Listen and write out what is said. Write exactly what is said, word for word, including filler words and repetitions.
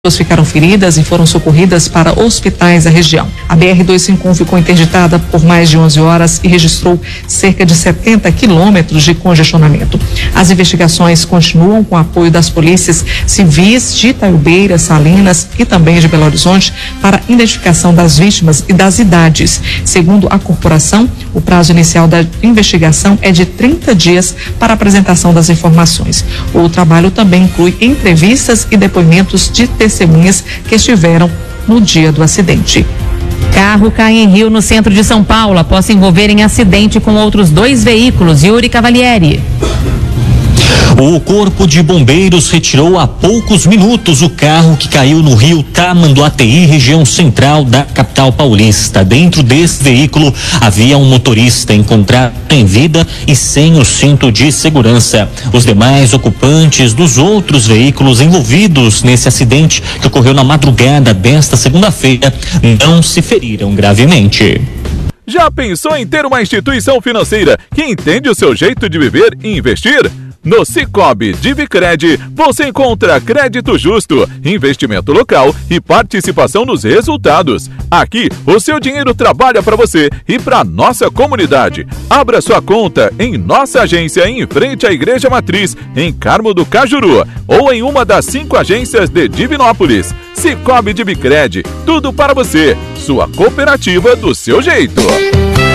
Pessoas ficaram feridas e foram socorridas para hospitais da região. A B R duzentos e cinquenta e um ficou interditada por mais de onze horas e registrou cerca de setenta quilômetros de congestionamento. As investigações continuam com o apoio das polícias civis de Itaiubeira, Salinas e também de Belo Horizonte para identificação das vítimas e das idades. Segundo a corporação, o prazo inicial da investigação é de trinta dias para a apresentação das informações. O trabalho também inclui entrevistas e depoimentos de testemunhas testemunhas que estiveram no dia do acidente. Carro cai em rio no centro de São Paulo após se envolver em acidente com outros dois veículos. Yuri Cavalieri. O Corpo de Bombeiros retirou há poucos minutos o carro que caiu no rio Tamanduateí, região central da capital paulista. Dentro desse veículo havia um motorista encontrado em vida e sem o cinto de segurança. Os demais ocupantes dos outros veículos envolvidos nesse acidente que ocorreu na madrugada desta segunda-feira não se feriram gravemente. Já pensou em ter uma instituição financeira que entende o seu jeito de viver e investir? No Sicoob Divicred, você encontra crédito justo, investimento local e participação nos resultados. Aqui, o seu dinheiro trabalha para você e para nossa comunidade. Abra sua conta em nossa agência em frente à Igreja Matriz, em Carmo do Cajuru, ou em uma das cinco agências de Divinópolis. Sicoob Divicred, tudo para você, sua cooperativa do seu jeito.